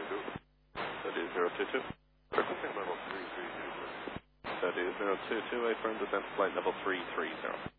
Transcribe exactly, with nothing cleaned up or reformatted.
thirty zero two two. Contact level three three zero. thirty zero two two, affirm descent flight level three three zero.